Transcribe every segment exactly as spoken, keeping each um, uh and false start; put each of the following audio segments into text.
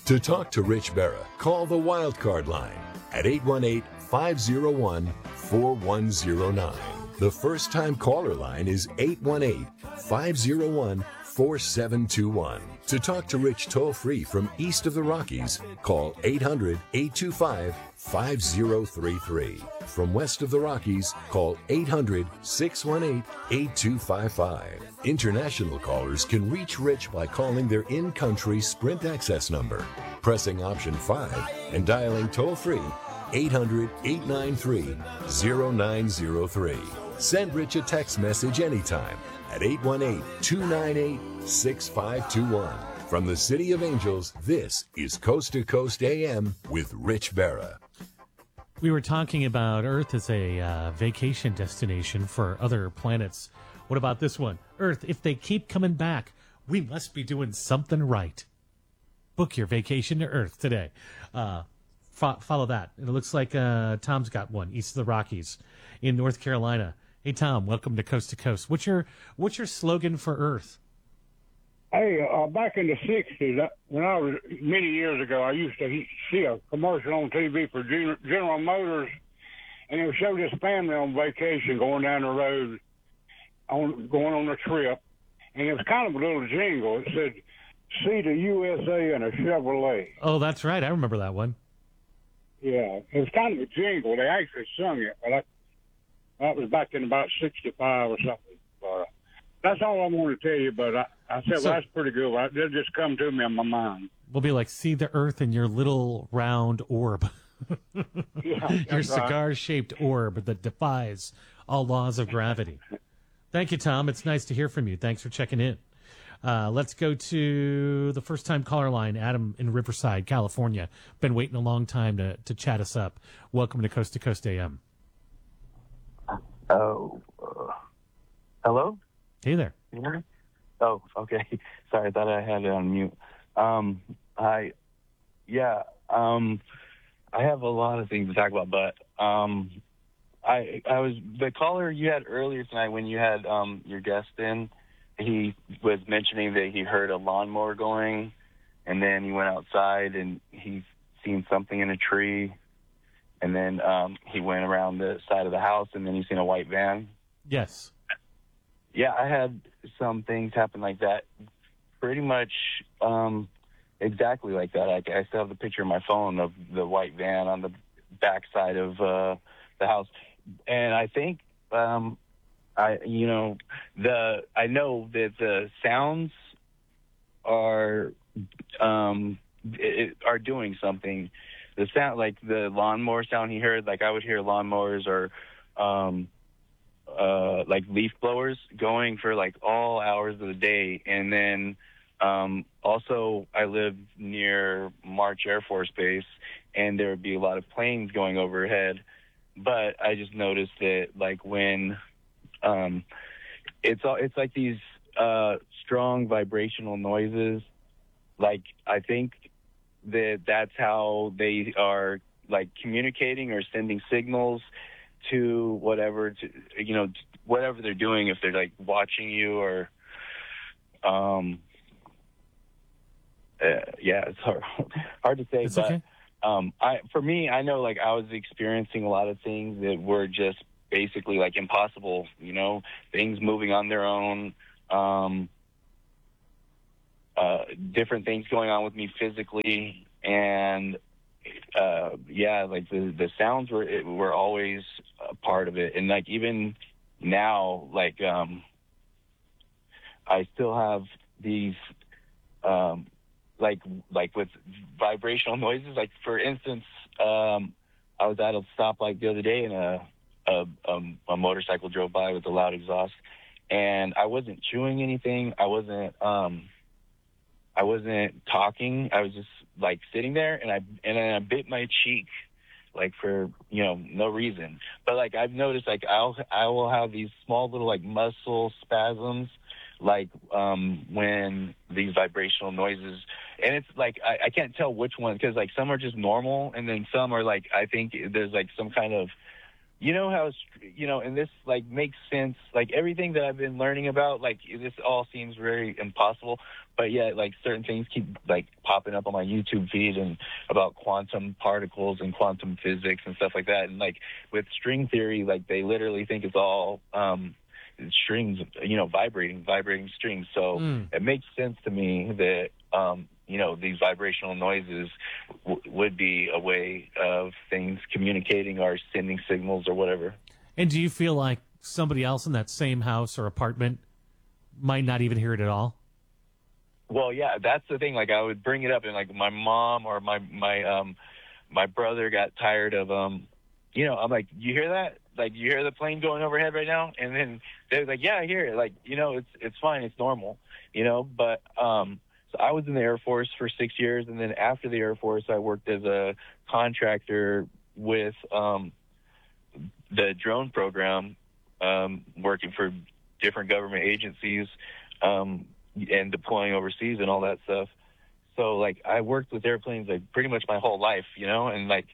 To talk to Rich Berra, call the Wildcard line at eight one eight, five oh one, four one oh nine. The first-time caller line is eight one eight, five oh one, four seven two one. To talk to Rich toll-free from east of the Rockies, call eight hundred, eight two five, five oh three three. From west of the Rockies, call eight hundred, six one eight, eight two five five. International callers can reach Rich by calling their in-country Sprint access number, pressing option five, and dialing toll-free eight hundred, eight nine three, oh nine oh three. Send Rich a text message anytime at eight one eight, two nine eight, six five two one. From the City of Angels, this is Coast to Coast A M with Rich Berra. We were talking about Earth as a uh, vacation destination for other planets. What about this one? Earth, if they keep coming back, we must be doing something right. Book your vacation to Earth today. Uh, fo- follow that. It looks like uh, Tom's got one east of the Rockies in North Carolina. Hey, Tom, welcome to Coast to Coast. What's your what's your slogan for Earth? Hey, uh, back in the sixties, when I was many years ago, I used to see a commercial on T V for Gen- General Motors, and it would show this family on vacation going down the road, on going on a trip, and it was kind of a little jingle. It said, "See the U S A in a Chevrolet." Oh, that's right. I remember that one. Yeah, it was kind of a jingle. They actually sung it, but I, that was back in about sixty-five or something. But that's all I want to tell you, but I, I said, So- well, that's pretty good. Well, it'll just come to me in my mind. We'll be like, see the Earth in your little round orb. Yeah, Your that's right. cigar-shaped orb that defies all laws of gravity. Thank you, Tom. It's nice to hear from you. Thanks for checking in. Uh, let's go to the first-time caller line, Adam in Riverside, California. Been waiting a long time to, to chat us up. Welcome to Coast to Coast A M. Oh, uh, hello? Hey there. Can you hear me? Oh, okay. Sorry, I thought I had it on mute. Um, I, yeah, um, I have a lot of things to talk about, but um, I, I was the caller you had earlier tonight when you had um, your guest in. He was mentioning that he heard a lawnmower going, and then he went outside and he seen something in a tree, and then um, he went around the side of the house, and then he seen a white van. Yes. Yeah, I had some things happen like that, pretty much um, exactly like that. I, I still have the picture on my phone of the white van on the backside of uh, the house, and I think um, I, you know, the I know that the sounds are um, it, are doing something. The sound, like the lawnmower sound he heard, like I would hear lawnmowers or. Um, uh like leaf blowers going for like all hours of the day, and then um also I live near March Air Force Base, and there would be a lot of planes going overhead, but I just noticed that like when um it's all it's like these uh strong vibrational noises, like I think that that's how they are like communicating or sending signals to whatever, to, you know, whatever they're doing, if they're like watching you or, um, uh, yeah, it's hard, hard to say, It's but, okay. um, I, for me, I know like I was experiencing a lot of things that were just basically like impossible, you know, things moving on their own, um, uh, different things going on with me physically, and uh yeah like the the sounds were it, were always a part of it, and like even now, like um I still have these um like like with vibrational noises. Like for instance, um I was at a stoplight the other day, and a a, um, a motorcycle drove by with a loud exhaust, and I wasn't chewing anything, I wasn't um I wasn't talking. I was just like sitting there, and I and then I bit my cheek, like for you know no reason. But like I've noticed, like I'll I will have these small little like muscle spasms, like um when these vibrational noises, and it's like I, I can't tell which one, because like some are just normal, and then some are like I think there's like some kind of, you know how, you know, and this like makes sense. Like everything that I've been learning about, like this all seems very impossible. but yeah, like certain things keep like popping up on my YouTube feed and about quantum particles and quantum physics and stuff like that. And like with string theory, like they literally think it's all um, strings, you know, vibrating, vibrating strings. So Mm. it makes sense to me that, um, you know, these vibrational noises w- would be a way of things communicating or sending signals or whatever. And do you feel like somebody else in that same house or apartment might not even hear it at all? Well, yeah, that's the thing. Like I would bring it up, and like my mom or my my um my brother got tired of um, you know, I'm like, you hear that? Like, you hear the plane going overhead right now? And then they're like, yeah, I hear it. Like, you know, it's it's fine, it's normal, you know. But um, so I was in the Air Force for six years, and then after the Air Force, I worked as a contractor with um the drone program, um, working for different government agencies. Um, and deploying overseas and all that stuff. So, like, I worked with airplanes, like, pretty much my whole life, you know? And, like,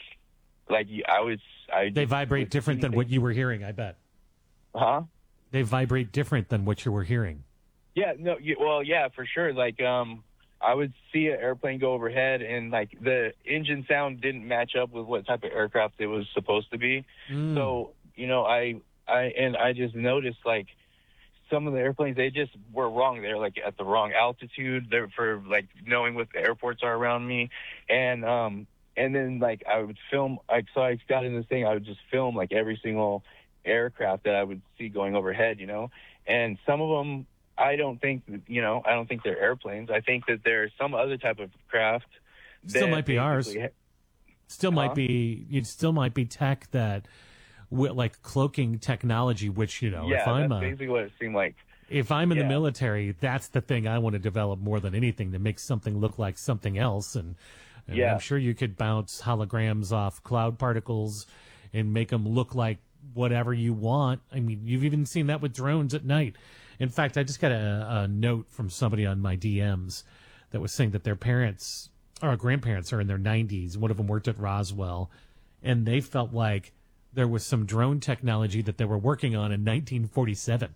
like I was... I They vibrate different than what you were hearing, I bet. Huh? They vibrate different than what you were hearing. Yeah, no, you, well, yeah, for sure. Like, um, I would see an airplane go overhead, and, like, the engine sound didn't match up with what type of aircraft it was supposed to be. Mm. So, you know, I, I, and I just noticed, like, some of the airplanes, they just were wrong. They're like at the wrong altitude. They're for like knowing what the airports are around me. And, um, and then like I would film, like, so I got in this thing, I would just film like every single aircraft that I would see going overhead, you know? And some of them, I don't think, you know, I don't think they're airplanes. I think that there's some other type of craft. Still might be ours. Ha- Still huh? might be, it still might be tech that, like cloaking technology, which, you know, yeah, if I'm that's a, basically what it seemed like. if I'm in Yeah. the military, that's the thing I want to develop more than anything, to make something look like something else. And, and Yeah. I'm sure you could bounce holograms off cloud particles and make them look like whatever you want. I mean, you've even seen that with drones at night. In fact, I just got a, a note from somebody on my D Ms that was saying that their parents or grandparents are in their nineties. One of them worked at Roswell, and they felt like there was some drone technology that they were working on in nineteen forty-seven.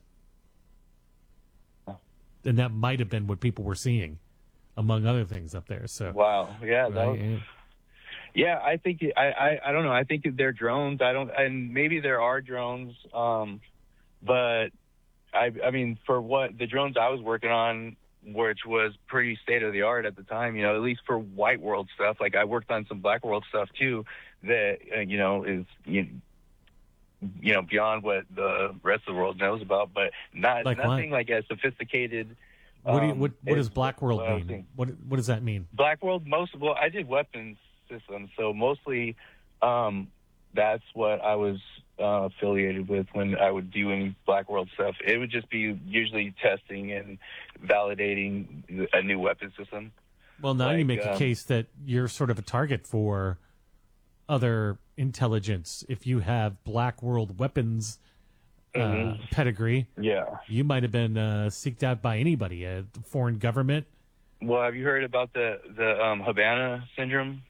And that might have been what people were seeing, among other things up there. So Wow. Yeah. That was, right? yeah, I think I, I I don't know. I think they're drones. I don't, and maybe there are drones. Um, but I I mean, for what the drones I was working on, which was pretty state of the art at the time, you know, at least for white world stuff. Like I worked on some black world stuff too, that uh, you know is you, you know beyond what the rest of the world knows about, but not Like nothing what? like as sophisticated. What do you, um, what what as does Black World what I was mean? thinking. What what does that mean? Black World, most well, I did weapons systems, so mostly um, that's what I was uh, affiliated with when I would do any Black World stuff. It would just be usually testing and validating a new weapon system. Well, now you Like, make a um, case that you're sort of a target for other intelligence. If you have Black World weapons uh, Mhm. pedigree, Yeah. you might have been uh, seeked out by anybody, a foreign government. Well, have you heard about the the um, Havana syndrome?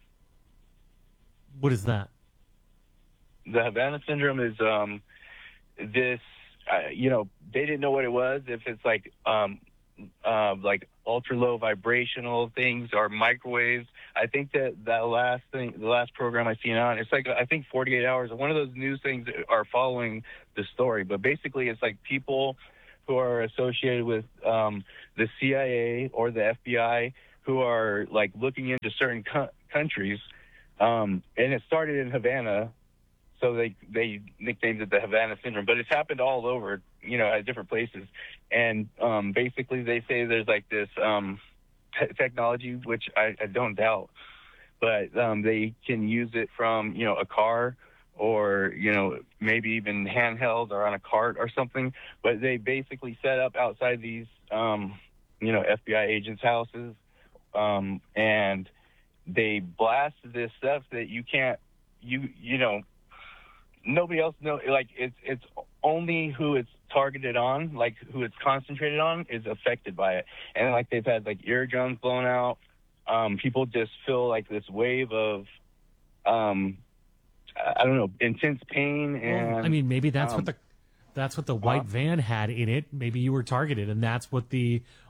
What is that? The Havana syndrome is um, this. Uh, you know, they didn't know what it was. If it's like um, uh, like ultra low vibrational things or microwaves. I think that that last thing, the last program I seen on, it's like I think forty-eight hours. One of those news things are following the story, but basically it's like people who are associated with um, the C I A or the F B I who are like looking into certain co- countries, um, and it started in Havana. So they they nicknamed it the Havana syndrome, but it's happened all over, you know, at different places. And um, basically, they say there's like this um, te- technology, which I, I don't doubt, but um, they can use it from, you know, a car or, you know, maybe even handheld or on a cart or something. But they basically set up outside these, um, you know, F B I agents' houses, um, and they blast this stuff that you can't, you you know. Nobody else know. Like it's it's only who it's targeted on, like who it's concentrated on, is affected by it. And like they've had like eardrums blown out. Um, people just feel like this wave of, um, I don't know, intense pain. And Well, I mean, maybe that's um, what the that's what the white huh? van had in it. Maybe you were targeted, and that's what the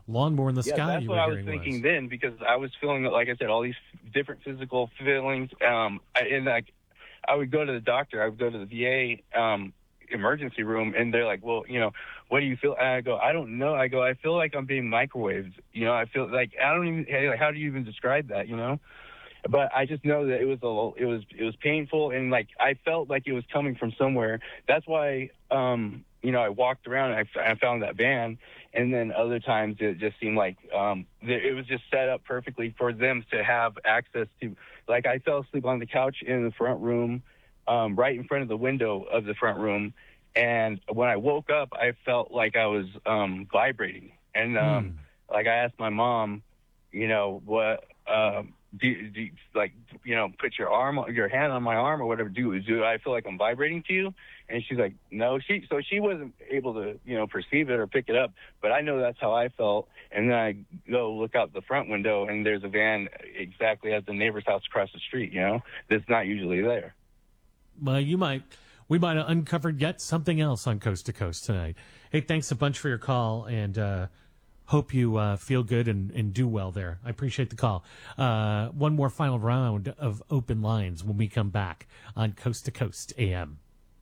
lawnmower in the Yeah, sky. that's you what were I was hearing thinking was. then, because I was feeling, like I said, all these different physical feelings. Um, I, and like, I would go to the doctor. I would go to the V A um, emergency room, and they're like, "Well, you know, what do you feel?" And I go, "I don't know." I go, "I feel like I'm being microwaved." You know, I feel like I don't even. Hey, like, how do you even describe that? You know. But I just know that it was a, it was it was painful, and like I felt like it was coming from somewhere. That's why, um, you know, I walked around and I, I found that van, and then other times it just seemed like um, it was just set up perfectly for them to have access to. Like I fell asleep on the couch in the front room, um, right in front of the window of the front room, and when I woke up, I felt like I was um, vibrating, and um, Mm. like I asked my mom, you know, what. Um, Do, do like you know put your arm your hand on my arm or whatever, do do I feel like I'm vibrating to you? And she's like, no. She so she wasn't able to you know perceive it or pick it up, but I know that's how I felt. And then I go look out the front window, and there's a van exactly at the neighbor's house across the street, you know that's not usually there. Well, you might, we might have uncovered yet something else on Coast to Coast tonight. Hey, thanks a bunch for your call, and uh hope you uh, feel good and, and do well there. I appreciate the call. Uh, one more final round of open lines when we come back on Coast to Coast A M.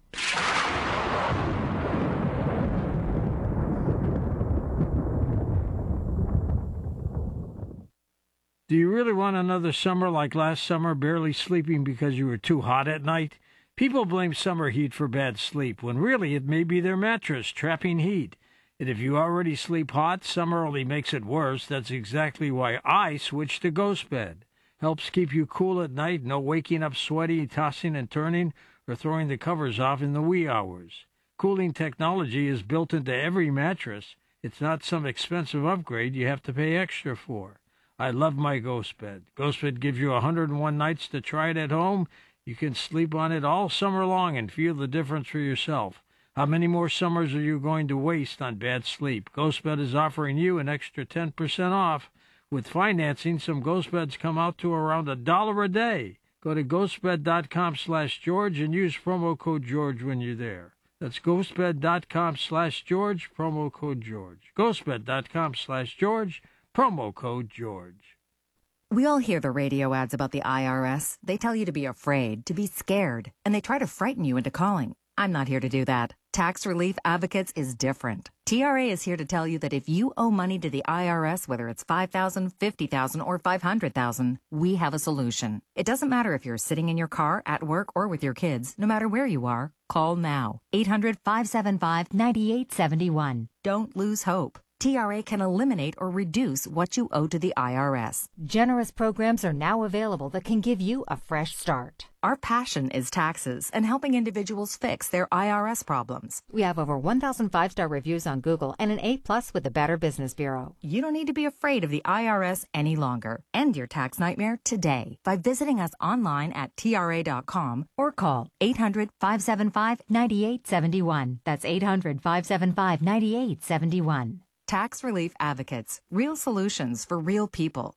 Do you really want another summer like last summer, barely sleeping because you were too hot at night? People blame summer heat for bad sleep, when really it may be their mattress trapping heat. And if you already sleep hot, summer only makes it worse. That's exactly why I switched to Ghost Bed. Helps keep you cool at night, no waking up sweaty, tossing and turning, or throwing the covers off in the wee hours. Cooling technology is built into every mattress. It's not some expensive upgrade you have to pay extra for. I love my Ghost Bed. Ghost Bed gives you one hundred one nights to try it at home. You can sleep on it all summer long and feel the difference for yourself. How many more summers are you going to waste on bad sleep? GhostBed is offering you an extra ten percent off. With financing, some GhostBeds come out to around a dollar a day. Go to ghostbed.com slash George and use promo code George when you're there. That's ghostbed.com slash George, promo code George. ghostbed.com slash George, promo code George. We all hear the radio ads about the I R S. They tell you to be afraid, to be scared, and they try to frighten you into calling. I'm not here to do that. Tax Relief Advocates is different. T R A is here to tell you that if you owe money to the I R S, whether it's five thousand dollars, fifty thousand dollars, or five hundred thousand dollars, we have a solution. It doesn't matter if you're sitting in your car, at work, or with your kids. No matter where you are, call now. eight hundred, five seven five, nine eight seven one. Don't lose hope. T R A can eliminate or reduce what you owe to the I R S. Generous programs are now available that can give you a fresh start. Our passion is taxes and helping individuals fix their I R S problems. We have over one thousand five-star reviews on Google and an A plus with the Better Business Bureau. You don't need to be afraid of the I R S any longer. End your tax nightmare today by visiting us online at T R A dot com or call eight hundred, five seven five, nine eight seven one. That's eight hundred, five seven five, nine eight seven one. Tax Relief Advocates. Real solutions for real people.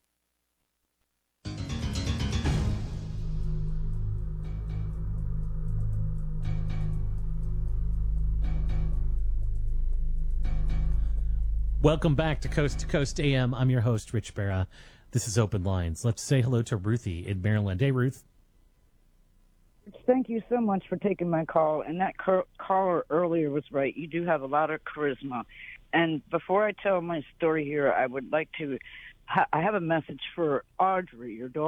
Welcome back to Coast to Coast A M. I'm your host, Rich Barra. This is Open Lines. Let's say hello to Ruthie in Maryland. Hey, Ruth. Thank you so much for taking my call. And that car- caller earlier was right. You do have a lot of charisma. And before I tell my story here, I would like to, ha- I have a message for Audrey, your daughter.